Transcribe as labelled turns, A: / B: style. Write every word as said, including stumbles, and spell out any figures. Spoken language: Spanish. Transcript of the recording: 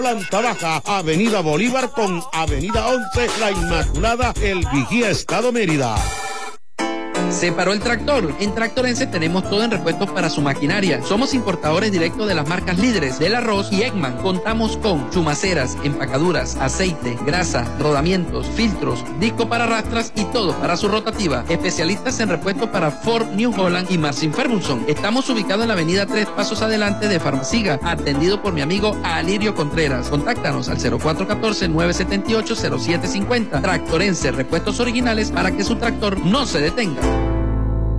A: Planta baja, Avenida Bolívar con Avenida once, La Inmaculada, El Vigía, Estado Mérida.
B: ¿Se paró el tractor? En Tractorense tenemos todo en repuestos para su maquinaria. Somos importadores directos de las marcas líderes del arroz y Eggman. Contamos con chumaceras, empacaduras, aceite, grasa, rodamientos, filtros, disco para rastras y todo para su rotativa. Especialistas en repuestos para Ford, New Holland y Martin Ferguson. Estamos ubicados en la avenida Tres Pasos Adelante de Farmaciga, atendido por mi amigo Alirio Contreras. Contáctanos al cero cuatro uno cuatro, nueve siete ocho, cero siete cinco cero. Tractorense, repuestos originales para que su tractor no se detenga.